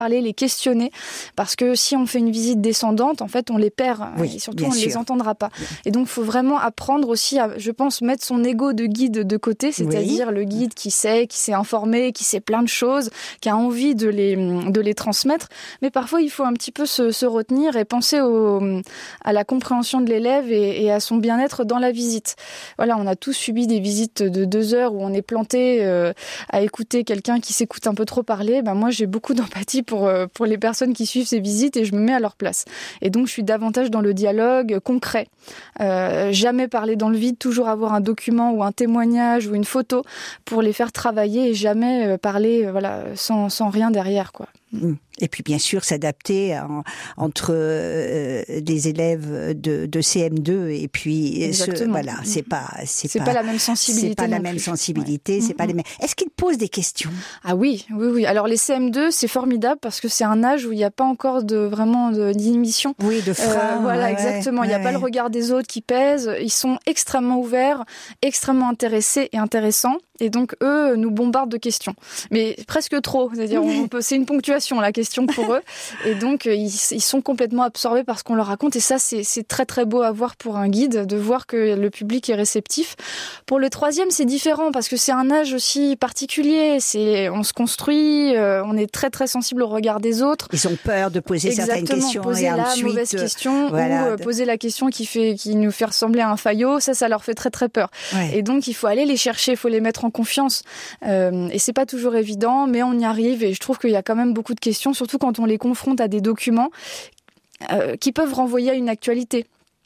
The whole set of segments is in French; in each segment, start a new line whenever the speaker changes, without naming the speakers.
parler, les questionner, parce que si on fait une visite descendante, en fait, on les perd, et surtout on ne les entendra pas. Et donc, il faut vraiment apprendre aussi à, je pense, mettre son ego de guide de côté, c'est-à-dire le guide qui s'est informé, qui sait plein de choses, qui a envie de les transmettre. Mais parfois, il faut un petit peu se retenir et penser à la compréhension de l'élève et à son bien-être dans la visite. Voilà, on a tous subi des visites de 2 heures où on est planté à écouter quelqu'un qui s'écoute un peu trop parler. Moi, j'ai beaucoup d'empathie pour les personnes qui suivent ces visites et je me mets à leur place. Et donc, je suis davantage dans le dialogue concret. Jamais parler dans le vide, toujours avoir un document ou un témoignage ou une photo pour les faire travailler et jamais parler sans rien derrière, quoi.
Et puis bien sûr s'adapter entre des élèves de CM2 et puis c'est pas la même sensibilité. C'est pas la même sensibilité, c'est pas les mêmes. Est-ce qu'ils posent des questions?
Ah oui. Alors les CM2, c'est formidable parce que c'est un âge où il n'y a pas encore d'inhibition.
Oui, de frein.
Exactement. Il n'y a pas le regard des autres qui pèse. Ils sont extrêmement ouverts, extrêmement intéressés et intéressants. Et donc, eux, nous bombardent de questions. Mais presque trop. C'est-à-dire, c'est une ponctuation, la question pour eux. Et donc, ils sont complètement absorbés par ce qu'on leur raconte. Et ça, c'est très, très beau à voir pour un guide, de voir que le public est réceptif. Pour le 3e, c'est différent parce que c'est un âge aussi particulier. On se construit, on est très, très sensible au regard des autres.
Ils ont peur de poser certaines questions.
Poser mauvaise question ou poser la question qui nous fait ressembler à un faillot. Ça leur fait très, très peur. Ouais. Et donc, il faut aller les chercher, il faut les mettre en confiance. Et c'est pas toujours évident, mais on y arrive. Et je trouve qu'il y a quand même beaucoup de questions, surtout quand on les confronte à des documents qui peuvent renvoyer à une actualité.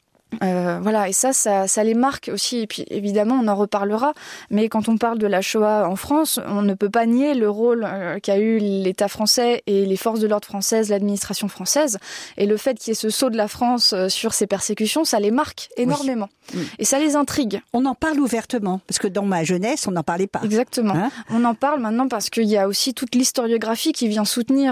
Et ça les marque aussi. Et puis évidemment, on en reparlera. Mais quand on parle de la Shoah en France, on ne peut pas nier le rôle qu'a eu l'État français et les forces de l'ordre françaises, l'administration française. Et le fait qu'il y ait ce saut de la France sur ces persécutions, ça les marque énormément. Oui. Et ça les intrigue.
On en parle ouvertement, parce que dans ma jeunesse, on n'en parlait pas.
Exactement. On en parle maintenant parce qu'il y a aussi toute l'historiographie qui vient soutenir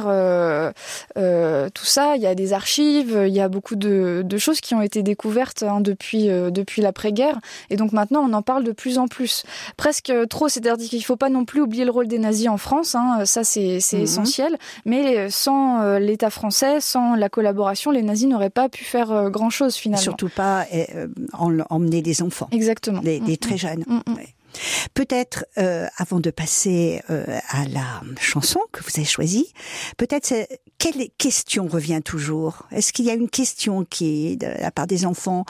tout ça. Il y a des archives, il y a beaucoup de choses qui ont été découvertes depuis l'après-guerre, et donc maintenant on en parle de plus en plus, presque trop, c'est-à-dire qu'il ne faut pas non plus oublier le rôle des nazis en France, ça c'est essentiel, mais sans l'État français, sans la collaboration, les nazis n'auraient pas pu faire grand-chose finalement.
Surtout pas emmener des enfants.
Exactement.
Des très jeunes. Ouais. Peut-être, avant de passer à la chanson que vous avez choisie, quelle question revient toujours? Est-ce qu'il y a une question qui est de la part des enfants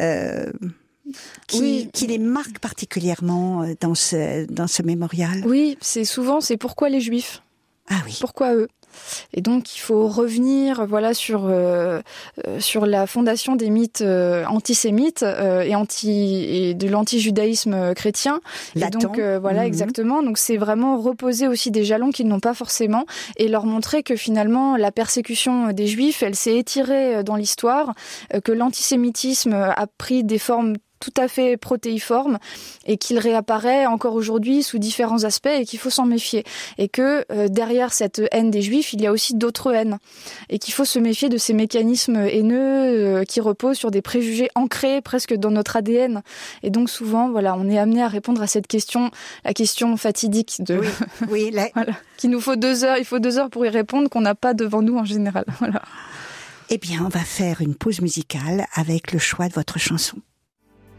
qui les marque particulièrement dans ce mémorial? Oui,
c'est pourquoi les Juifs?
Ah oui.
Pourquoi eux? Et donc, il faut revenir sur la fondation des mythes antisémites et de l'anti-judaïsme chrétien.
Latent.
Et donc, exactement. Donc, c'est vraiment reposer aussi des jalons qu'ils n'ont pas forcément et leur montrer que finalement, la persécution des Juifs, elle s'est étirée dans l'histoire, que l'antisémitisme a pris des formes tout à fait protéiforme et qu'il réapparaît encore aujourd'hui sous différents aspects et qu'il faut s'en méfier. Et que derrière cette haine des Juifs, il y a aussi d'autres haines. Et qu'il faut se méfier de ces mécanismes haineux qui reposent sur des préjugés ancrés presque dans notre ADN. Et donc souvent, on est amené à répondre à cette question, la question fatidique qu'il nous faut 2 heures. Il faut 2 heures pour y répondre qu'on n'a pas devant nous en général. Voilà.
Eh bien, on va faire une pause musicale avec le choix de votre chanson.